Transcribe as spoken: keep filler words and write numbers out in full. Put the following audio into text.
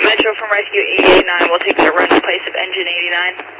Metro from Rescue eight eight nine, we'll take the run in place of engine eighty-nine.